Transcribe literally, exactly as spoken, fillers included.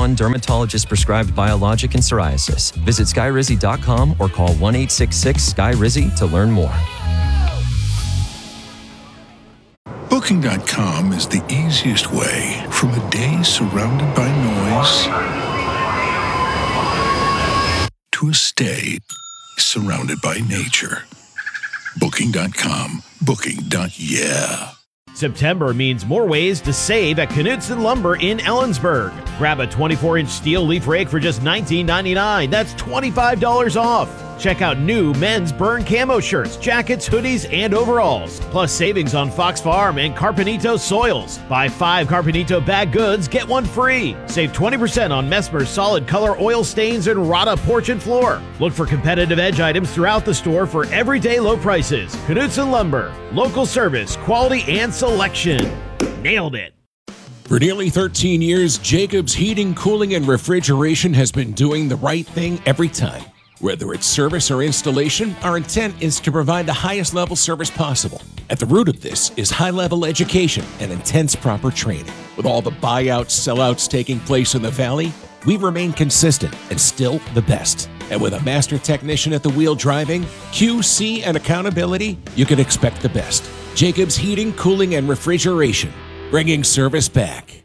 one dermatologist-prescribed biologic in psoriasis. Visit skyrizi dot com or call one eight six six S K Y R I Z I to learn more. Booking dot com is the easiest way from a day surrounded by noise to a stay surrounded by nature. Booking dot com. Booking. Yeah. September means more ways to save at Knutson Lumber in Ellensburg. Grab a twenty-four inch steel leaf rake for just nineteen ninety-nine. That's twenty-five dollars off. Check out new men's burn camo shirts, jackets, hoodies, and overalls. Plus savings on Fox Farm and Carpenito soils. Buy five Carpenito bag goods, get one free. Save twenty percent on Messmer's solid color oil stains and Rada porch and floor. Look for competitive edge items throughout the store for everyday low prices. Knutson Lumber. Local service, quality, and selection. Nailed it. For nearly thirteen years, Jacobs Heating, Cooling, and Refrigeration has been doing the right thing every time. Whether it's service or installation, our intent is to provide the highest level service possible. At the root of this is high-level education and intense proper training. With all the buyouts, sellouts taking place in the Valley, we remain consistent and still the best. And with a master technician at the wheel driving, Q C, and accountability, you can expect the best. Jacobs Heating, Cooling, and Refrigeration, bringing service back.